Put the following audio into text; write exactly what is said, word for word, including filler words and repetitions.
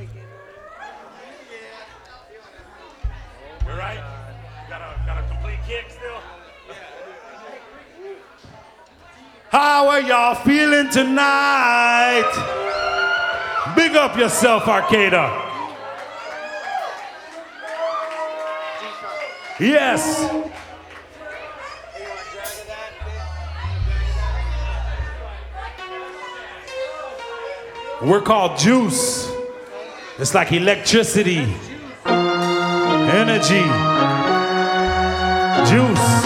You're right. Got a, got a complete kick still. How are y'all feeling tonight? Big up yourself, Arcata. Yes. We're called juice. It's like electricity, energy, juice.